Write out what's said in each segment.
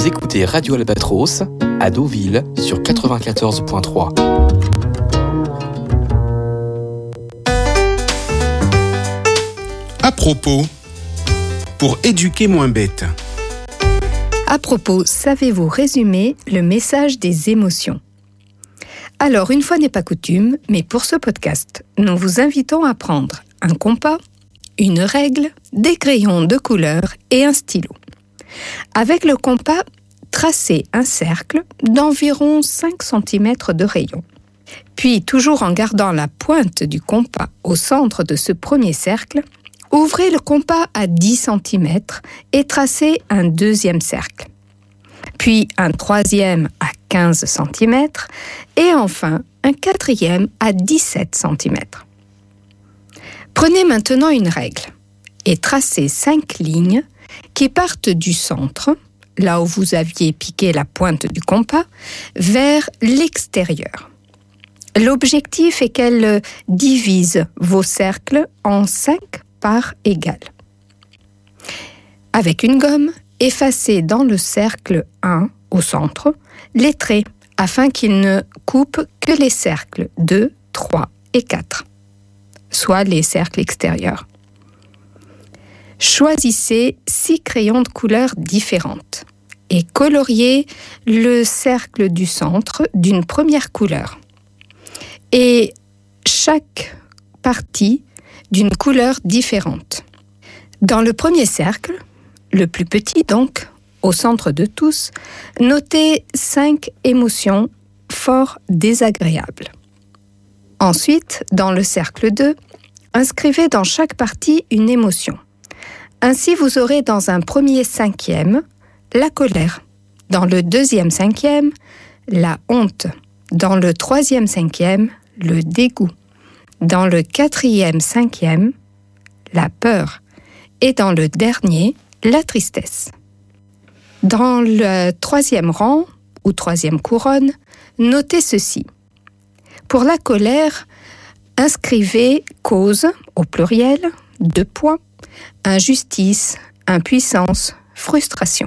Vous écoutez Radio Albatros à Deauville sur 94.3. À propos, pour éduquer moins bête. À propos, savez-vous résumer le message des émotions ? Alors, une fois n'est pas coutume, mais pour ce podcast, nous vous invitons à prendre un compas, une règle, des crayons de couleur et un stylo. Avec le compas, tracez un cercle d'environ 5 cm de rayon. Puis, toujours en gardant la pointe du compas au centre de ce premier cercle, ouvrez le compas à 10 cm et tracez un deuxième cercle. Puis un troisième à 15 cm et enfin un quatrième à 17 cm. Prenez maintenant une règle et tracez 5 lignes qui partent du centre, là où vous aviez piqué la pointe du compas, vers l'extérieur. L'objectif est qu'elles divisent vos cercles en 5 parts égales. Avec une gomme, effacez dans le cercle 1 au centre les traits afin qu'ils ne coupent que les cercles 2, 3 et 4, soit les cercles extérieurs. Choisissez 6 crayons de couleurs différentes et coloriez le cercle du centre d'une première couleur et chaque partie d'une couleur différente. Dans le premier cercle, le plus petit donc, au centre de tous, notez 5 émotions fort désagréables. Ensuite, dans le cercle 2, inscrivez dans chaque partie une émotion. Ainsi, vous aurez dans un premier cinquième la colère, dans le deuxième cinquième, la honte, dans le troisième cinquième, le dégoût, dans le quatrième cinquième, la peur, et dans le dernier, la tristesse. Dans le troisième rang, ou troisième couronne, notez ceci. Pour la colère, inscrivez cause, au pluriel, 2 points, injustice, impuissance, frustration.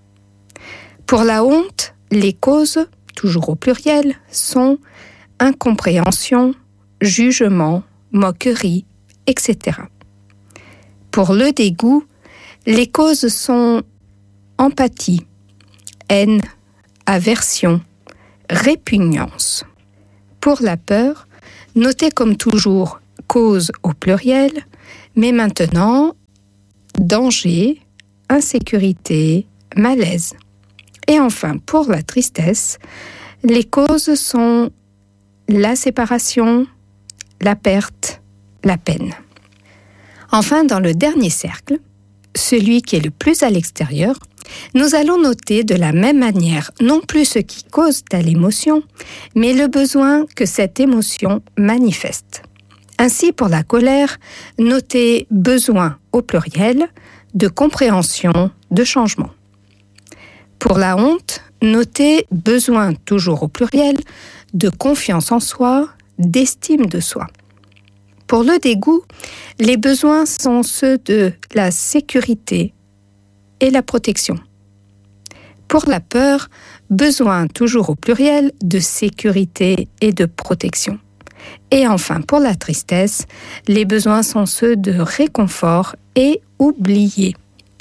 Pour la honte, les causes, toujours au pluriel, sont incompréhension, jugement, moquerie, etc. Pour le dégoût, les causes sont empathie, haine, aversion, répugnance. Pour la peur, notez comme toujours cause au pluriel, mais maintenant danger, insécurité, malaise. Et enfin, pour la tristesse, les causes sont la séparation, la perte, la peine. Enfin, dans le dernier cercle, celui qui est le plus à l'extérieur, nous allons noter de la même manière non plus ce qui cause telle émotion, mais le besoin que cette émotion manifeste. Ainsi, pour la colère, notez besoin au pluriel de compréhension, de changement. Pour la honte, notez besoin toujours au pluriel de confiance en soi, d'estime de soi. Pour le dégoût, les besoins sont ceux de la sécurité et la protection. Pour la peur, besoin toujours au pluriel de sécurité et de protection. Et enfin, pour la tristesse, les besoins sont ceux de réconfort et oublié.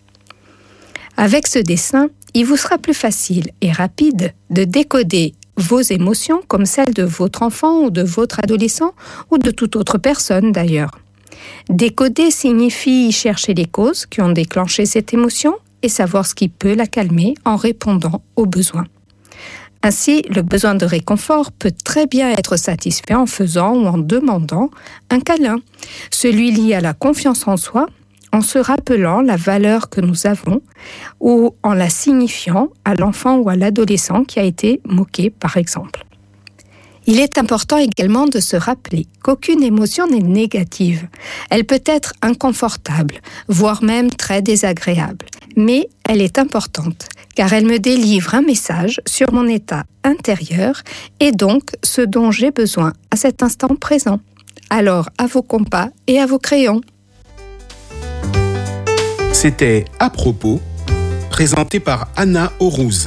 Avec ce dessin, il vous sera plus facile et rapide de décoder vos émotions comme celles de votre enfant ou de votre adolescent ou de toute autre personne d'ailleurs. Décoder signifie chercher les causes qui ont déclenché cette émotion et savoir ce qui peut la calmer en répondant aux besoins. Ainsi, le besoin de réconfort peut très bien être satisfait en faisant ou en demandant un câlin, celui lié à la confiance en soi, en se rappelant la valeur que nous avons ou en la signifiant à l'enfant ou à l'adolescent qui a été moqué, par exemple. Il est important également de se rappeler qu'aucune émotion n'est négative. Elle peut être inconfortable, voire même très désagréable. Mais elle est importante, car elle me délivre un message sur mon état intérieur et donc ce dont j'ai besoin à cet instant présent. Alors, à vos compas et à vos crayons. C'était À propos, présenté par Anna Aurouz.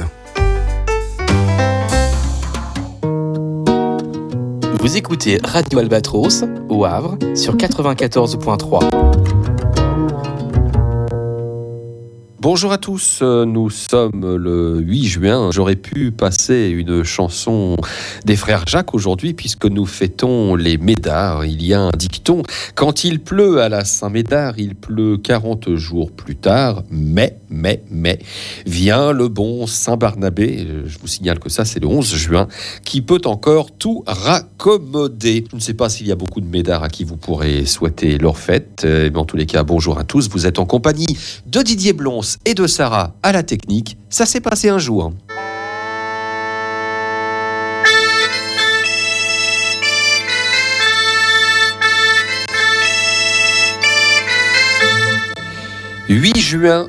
Vous écoutez Radio Albatros, au Havre, sur 94.3. Bonjour à tous, nous sommes le 8 juin. J'aurais pu passer une chanson des frères Jacques aujourd'hui puisque nous fêtons les Médards. Il y a un dicton, quand il pleut à la Saint-Médard, il pleut 40 jours plus tard, mais, vient le bon Saint-Barnabé, je vous signale que ça c'est le 11 juin, qui peut encore tout raccommoder. Je ne sais pas s'il y a beaucoup de Médards à qui vous pourrez souhaiter leur fête, mais en tous les cas, bonjour à tous, vous êtes en compagnie de Didier Blons et de Sarah à la technique. Ça s'est passé un jour. « 8 juin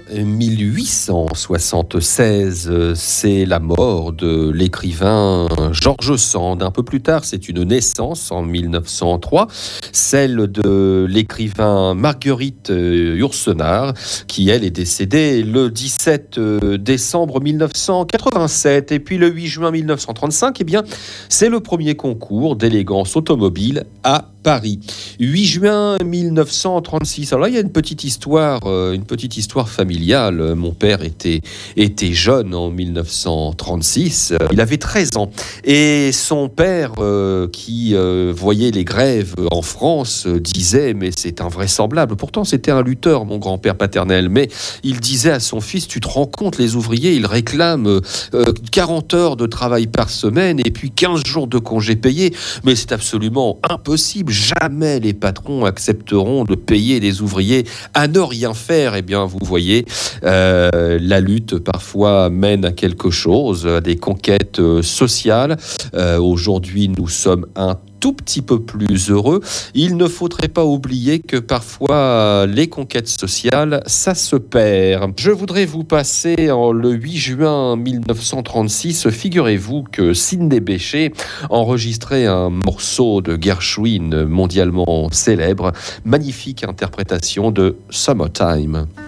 1876, c'est la mort de l'écrivain George Sand. Un peu plus tard, c'est une naissance en 1903, celle de l'écrivain Marguerite Yourcenar, qui elle est décédée le 17 décembre 1987. Et puis le 8 juin 1935, eh bien, c'est le premier concours d'élégance automobile à Paris. 8 juin 1936. Alors là, il y a une petite histoire familiale. Mon père était jeune en 1936. Il avait 13 ans. Et son père, qui voyait les grèves en France, disait, mais c'est invraisemblable. Pourtant, c'était un lutteur, mon grand-père paternel. Mais il disait à son fils, tu te rends compte, les ouvriers, ils réclament 40 heures de travail par semaine et puis 15 jours de congés payés. Mais c'est absolument impossible. Jamais les patrons accepteront de payer les ouvriers à ne rien faire. Eh bien, vous voyez, la lutte parfois mène à quelque chose, à des conquêtes sociales. Aujourd'hui, nous sommes un tout petit peu plus heureux. Il ne faudrait pas oublier que parfois les conquêtes sociales, ça se perd. Je voudrais vous passer le 8 juin 1936, figurez-vous que Sidney Bechet enregistrait un morceau de Gershwin mondialement célèbre, magnifique interprétation de Summertime.